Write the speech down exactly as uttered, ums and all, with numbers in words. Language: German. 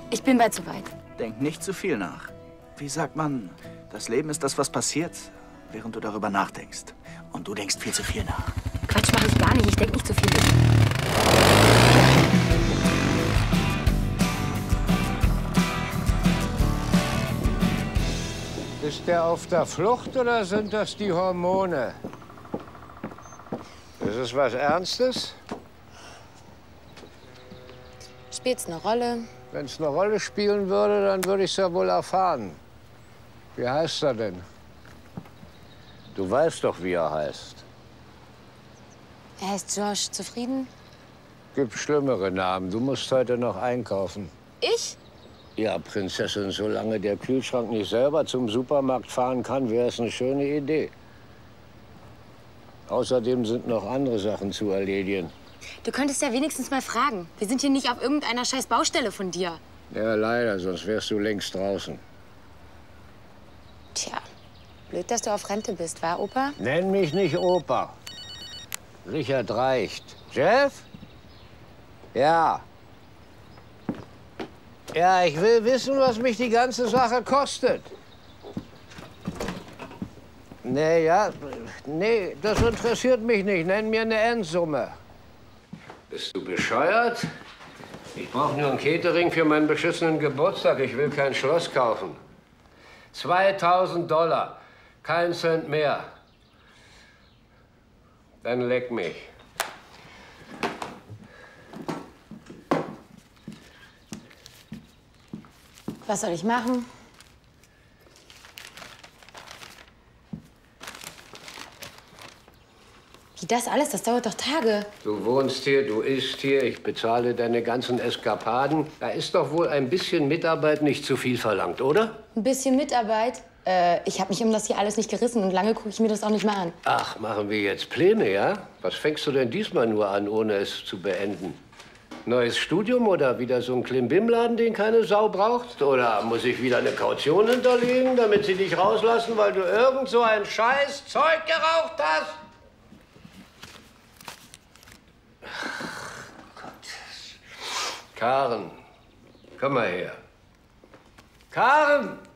Ich bin bald soweit. Denk nicht zu viel nach. Wie sagt man, das Leben ist das, was passiert, während du darüber nachdenkst. Und du denkst viel zu viel nach. Quatsch mache ich gar nicht. Ich denke nicht zu viel mit. Ist der auf der Flucht oder sind das die Hormone? Ist es was Ernstes? Spielt's eine Rolle? Wenn es eine Rolle spielen würde, dann würde ich es ja wohl erfahren. Wie heißt er denn? Du weißt doch, wie er heißt. Er heißt Josh. Zufrieden? Gibt schlimmere Namen. Du musst heute noch einkaufen. Ich? Ja, Prinzessin, solange der Kühlschrank nicht selber zum Supermarkt fahren kann, wäre es eine schöne Idee. Außerdem sind noch andere Sachen zu erledigen. Du könntest ja wenigstens mal fragen. Wir sind hier nicht auf irgendeiner scheiß Baustelle von dir. Ja, leider, sonst wärst du längst draußen. Tja, blöd, dass du auf Rente bist, wa, Opa? Nenn mich nicht Opa. Richard reicht. Jeff? Ja. Ja, ich will wissen, was mich die ganze Sache kostet. Nee, ja, nee, das interessiert mich nicht. Nenn mir eine Endsumme. Bist du bescheuert? Ich brauche nur ein Catering für meinen beschissenen Geburtstag. Ich will kein Schloss kaufen. zweitausend Dollar. Kein Cent mehr. Dann leck mich. Was soll ich machen? Wie das alles? Das dauert doch Tage. Du wohnst hier, du isst hier, ich bezahle deine ganzen Eskapaden. Da ist doch wohl ein bisschen Mitarbeit nicht zu viel verlangt, oder? Ein bisschen Mitarbeit? Äh, ich habe mich um das hier alles nicht gerissen und lange gucke ich mir das auch nicht mehr an. Ach, machen wir jetzt Pläne, ja? Was fängst du denn diesmal nur an, ohne es zu beenden? Neues Studium oder wieder so ein Klimbim-Laden, den keine Sau braucht? Oder muss ich wieder eine Kaution hinterlegen, damit sie dich rauslassen, weil du irgend so ein scheiß Zeug geraucht hast? Ach Gott. Karen, komm mal her. Karen!